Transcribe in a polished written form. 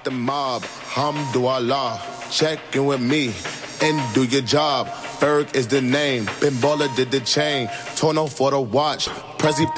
the mob, Hamdulillah, check in with me and do your job. Ferg is the name, Ben Baller did the chain, Tono for the watch, Prezi